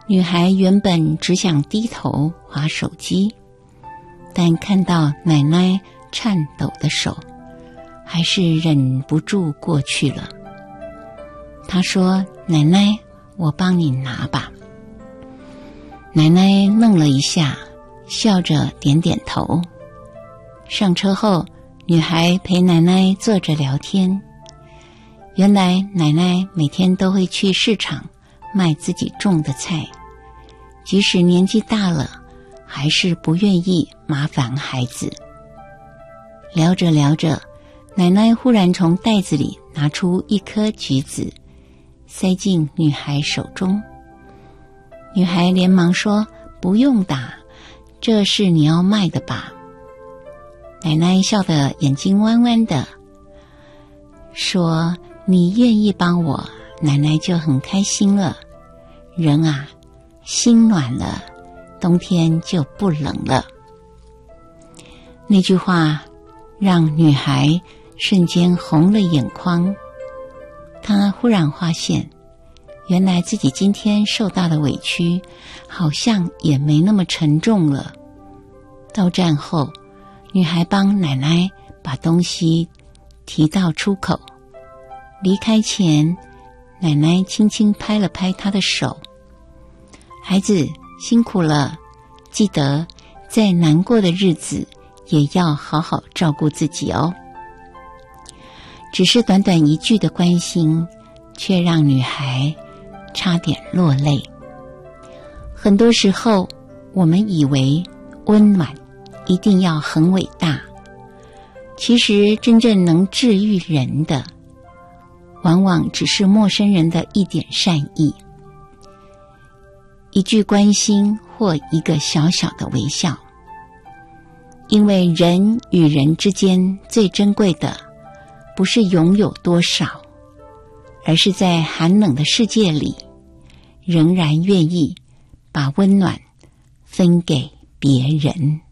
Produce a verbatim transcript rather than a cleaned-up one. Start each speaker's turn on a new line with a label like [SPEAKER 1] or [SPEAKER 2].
[SPEAKER 1] 女孩原本只想低头滑手机，但看到奶奶颤抖的手，还是忍不住过去了。她说：“奶奶，我帮你拿吧。”奶奶愣了一下，笑着点点头。上车后，女孩陪奶奶坐着聊天。原来奶奶每天都会去市场卖自己种的菜，即使年纪大了，还是不愿意麻烦孩子。聊着聊着，奶奶忽然从袋子里拿出一颗橘子，塞进女孩手中。女孩连忙说：“不用打，这是你要卖的吧？”奶奶笑得眼睛弯弯的，说：“你愿意帮我，奶奶就很开心了。人啊，心暖了，冬天就不冷了。”那句话让女孩瞬间红了眼眶。她忽然发现，原来自己今天受到的委屈好像也没那么沉重了。到站后，女孩帮奶奶把东西提到出口，离开前，奶奶轻轻拍了拍她的手：“孩子，辛苦了，记得在难过的日子也要好好照顾自己哦。”只是短短一句的关心，却让女孩差点落泪。很多时候，我们以为温暖一定要很伟大，其实真正能治愈人的，往往只是陌生人的一点善意，一句关心或一个小小的微笑。因为人与人之间最珍贵的，不是拥有多少，而是在寒冷的世界里，仍然愿意把温暖分给别人。